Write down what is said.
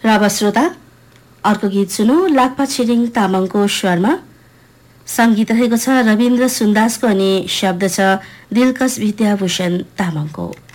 र अब श्रोता अर्को गीत सुनौ। लाक्पा छिरिङ तामाङको स्वरमा सङ्गीत रहेको छ रविन्द्र सुन्दासको अनि शब्द छ दिलकश विद्याभूषण तामाङको।